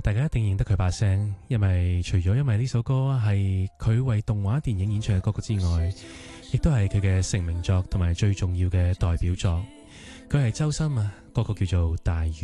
大家一定認得佢把聲，因為除咗因為呢首歌係佢為動畫電影演唱嘅歌曲之外，亦都係佢嘅成名作同埋最重要嘅代表作。佢係周深啊，歌曲叫做《大雨》。